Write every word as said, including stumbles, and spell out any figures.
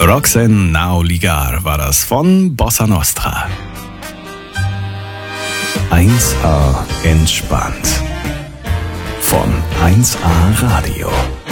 Roxanne Nauligar war das von Bossa Nostra. eins A entspannt. Von eins A Radio.